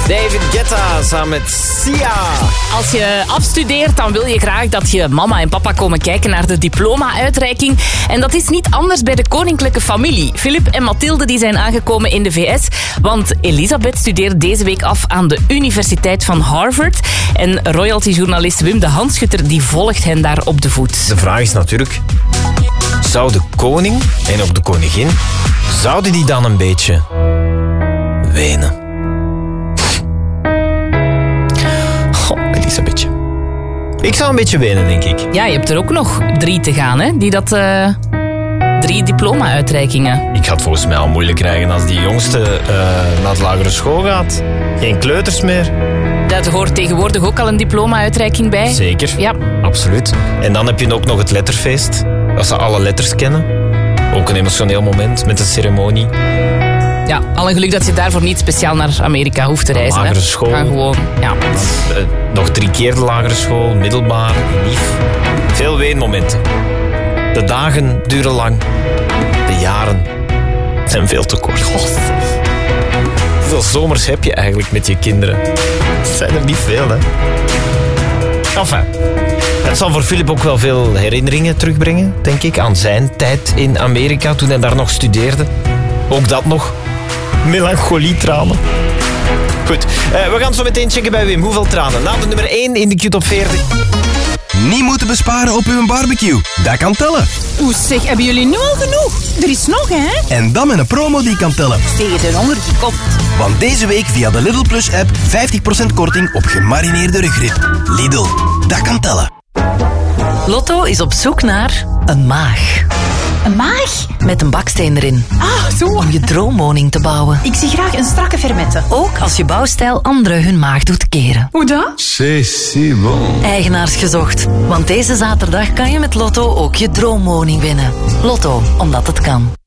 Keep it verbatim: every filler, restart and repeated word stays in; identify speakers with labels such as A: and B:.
A: David Guetta samen met Sia.
B: Als je afstudeert, dan wil je graag dat je mama en papa komen kijken naar de diploma-uitreiking. En dat is niet anders bij de koninklijke familie. Philip en Mathilde die zijn aangekomen in de V S. Want Elisabeth studeert deze week af aan de Universiteit van Harvard. En royalty-journalist Wim de Hanschutter die volgt hen daar op de voet.
A: De vraag is natuurlijk, zou de koning en ook de koningin, zouden die dan een beetje wenen? Goh, Elisabethje. Ik zou een beetje wenen, denk ik.
B: Ja, je hebt er ook nog drie te gaan, hè? Die dat... Uh, drie diploma-uitreikingen.
A: Ik ga het volgens mij al moeilijk krijgen als die jongste uh, naar de lagere school gaat. Geen kleuters meer.
B: Daar hoort tegenwoordig ook al een diploma-uitreiking bij.
A: Zeker,
B: ja.
A: Absoluut. En dan heb je ook nog het letterfeest. Dat ze alle letters kennen. Ook een emotioneel moment met een ceremonie.
B: Ja, al een geluk dat je daarvoor niet speciaal naar Amerika hoeft te reizen.
A: Lagere
B: hè.
A: school.
B: Ga gewoon, ja.
A: Uh, nog drie keer de lagere school, middelbaar, lief. Veel weenmomenten. De dagen duren lang. De jaren zijn veel te kort. God. Hoeveel zomers heb je eigenlijk met je kinderen? Het zijn er niet veel, hè? Enfin, het zal voor Philip ook wel veel herinneringen terugbrengen, denk ik, aan zijn tijd in Amerika toen hij daar nog studeerde. Ook dat nog. Melancholietranen. Goed, uh, we gaan zo meteen checken bij Wim. Hoeveel tranen? Na de nummer één in de Q-top veertig.
C: Niet moeten besparen op uw barbecue. Dat kan tellen.
D: Oeh, zeg, hebben jullie nu al genoeg? Er is nog, hè?
C: En dan met een promo die kan tellen.
D: Tegen de honger gekocht.
C: Want deze week via de Lidl Plus app vijftig procent korting op gemarineerde rugrib. Lidl, dat kan tellen.
E: Lotto is op zoek naar een maag.
D: Een maag?
E: Met een baksteen erin.
D: Ah, zo.
E: Om je droomwoning te bouwen.
D: Ik zie graag een strakke fermette.
E: Ook als je bouwstijl anderen hun maag doet keren.
D: Hoe dat?
F: C'est si bon.
E: Eigenaars gezocht. Want deze zaterdag kan je met Lotto ook je droomwoning winnen. Lotto, omdat het kan.